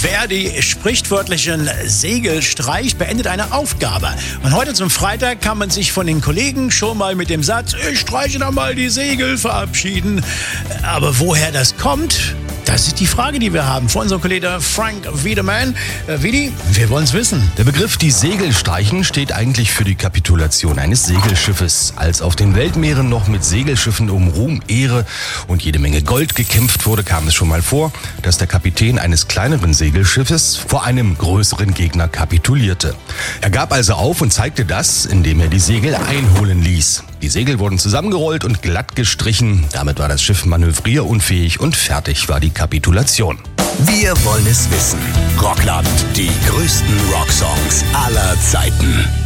Wer die sprichwörtlichen Segel streicht, beendet eine Aufgabe. Und heute zum Freitag kann man sich von den Kollegen schon mal mit dem Satz, ich streiche da mal die Segel, verabschieden. Aber woher das kommt, das ist die Frage, die wir haben. Von unserem Kollegen Frank Wiedemann. Vidi, wir wollen es wissen. Der Begriff die Segel streichen steht eigentlich für die Kapitulation eines Segelschiffes. Als auf den Weltmeeren noch mit Segelschiffen um Ruhm, Ehre und jede Menge Gold gekämpft wurde, kam es schon mal vor, dass der Kapitän eines kleineren Segelschiffes vor einem größeren Gegner kapitulierte. Er gab also auf und zeigte das, indem er die Segel einholen ließ. Die Segel wurden zusammengerollt und glatt gestrichen. Damit war das Schiff manövrierunfähig und fertig war die Kapitulation. Wir wollen es wissen. Rockland, die größten Rocksongs aller Zeiten.